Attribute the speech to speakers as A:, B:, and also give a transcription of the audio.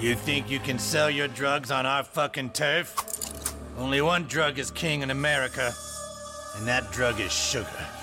A: You think you can sell your drugs on our fucking turf? Only one drug is king in America, and that drug is sugar.